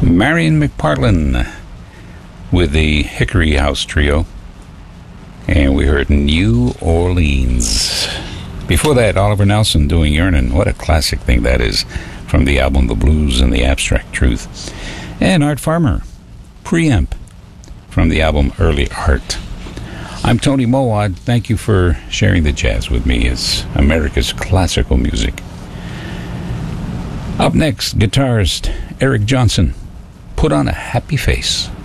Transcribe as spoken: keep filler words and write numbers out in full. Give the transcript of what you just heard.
Marion McPartlin with the Hickory House Trio. And we heard New Orleans. Before that, Oliver Nelson doing Yearnin'. What a classic thing that is, from the album The Blues and the Abstract Truth. And Art Farmer, Preamp, from the album Early Art. I'm Tony Mowad. Thank you for sharing the jazz with me. It's America's classical music. Up next, guitarist Eric Johnson, Put on a Happy Face.